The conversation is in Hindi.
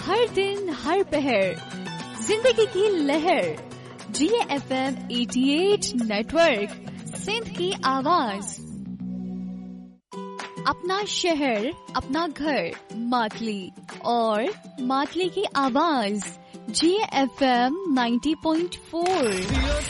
हर दिन हर पहर जिंदगी की लहर। GFM 88 नेटवर्क, सिंध की आवाज। अपना शहर, अपना घर, मातली और मातली की आवाज। GFM 90.4।